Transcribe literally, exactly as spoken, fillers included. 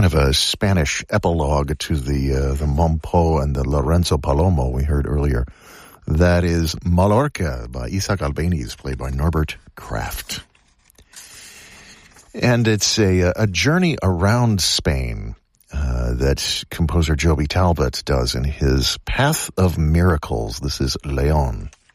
kind of a Spanish epilogue to the uh, the Mompo and the Lorenzo Palomo we heard earlier. That is Mallorca by Isaac Albéniz, played by Norbert Kraft. And it's a, a journey around Spain uh, that composer Joby Talbot does in his Path of Miracles. This is Leon.